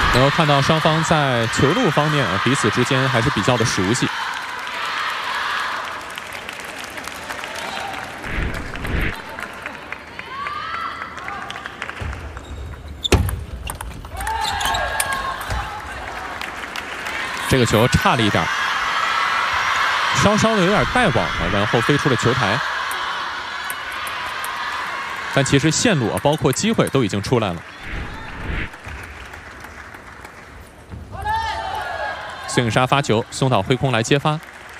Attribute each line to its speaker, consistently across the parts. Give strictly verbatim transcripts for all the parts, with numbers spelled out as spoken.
Speaker 1: 能够看到双方在球路方面啊，彼此之间还是比较的熟悉。这个球差了一点，稍稍的有点带网啊，然后飞出了球台。但其实线路啊，包括机会都已经出来了。孙颖莎发球，松岛辉空来接发。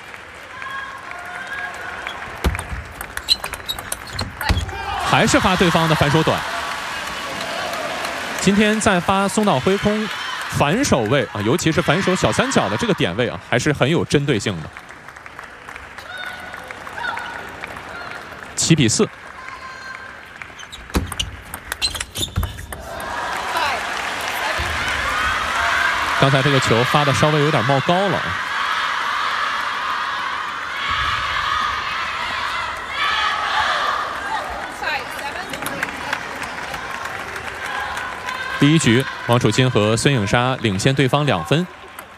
Speaker 1: 还是发对方的反手短。今天在发松岛辉空。 反手位啊，尤其是反手小三角的这个点位啊，还是很有针对性的。七比四。刚才这个球发的稍微有点冒高了。第一局，王楚钦和孙颖莎领先对方两分。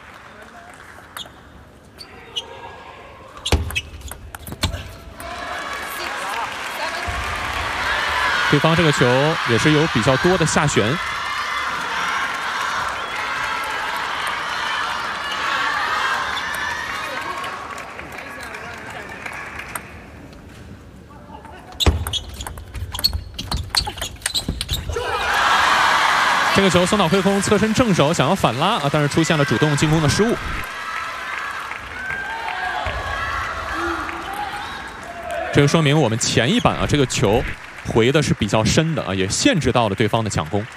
Speaker 1: 对方这个球也是有比较多的下旋。这个球，松岛辉空侧身正手想要反拉啊，但是出现了主动进攻的失误。这个说明我们前一板啊，这个球回的是比较深的啊，也限制到了对方的抢攻。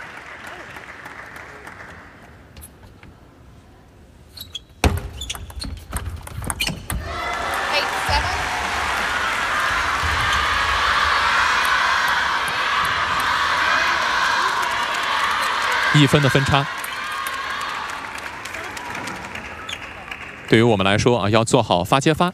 Speaker 1: 一分的分差，对于我们来说啊，要做好发接发。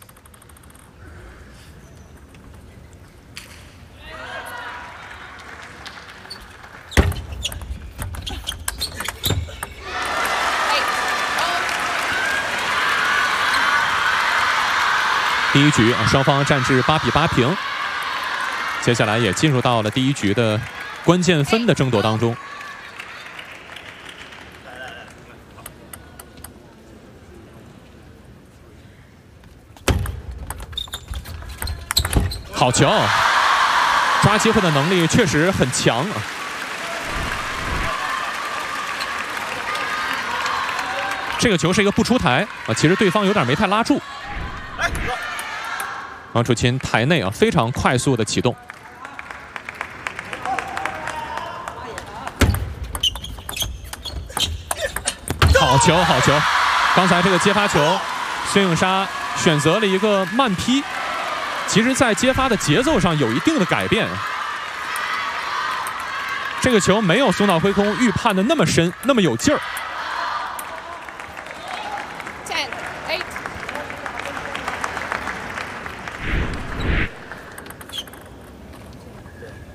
Speaker 1: 第一局啊，双方战至八比八平。接下来也进入到了第一局的关键分的争夺当中。 好球，抓机会的能力确实很强啊！这个球是一个不出台啊，其实对方有点没太拉住。王楚钦台内啊，非常快速的启动。好球，好球！刚才这个接发球，孙颖莎选择了一个慢劈。 其实，在接发的节奏上有一定的改变。这个球没有松岛辉空预判的那么深，那么有劲儿。